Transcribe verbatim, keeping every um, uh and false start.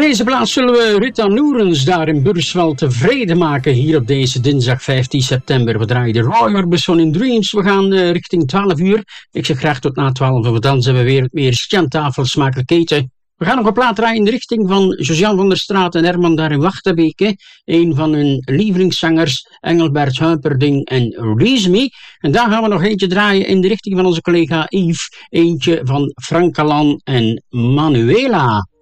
deze plaats zullen we Rita Noerens daar in Burswel tevreden maken hier op deze dinsdag vijftien september. We draaien de Roy Orbison in Dreams. We gaan uh, richting twaalf uur. Ik zeg graag tot na twaalf, want dan zijn we weer met meer Chantafel smakelijk eten. We gaan nog een plaat draaien in de richting van Josiane van der Straat en Herman daar in Wachtenbeke. Een van hun lievelingszangers, Engelbert Humperdinck en Release Me. En daar gaan we nog eentje draaien in de richting van onze collega Yves. Eentje van Frank Calan en Manuela.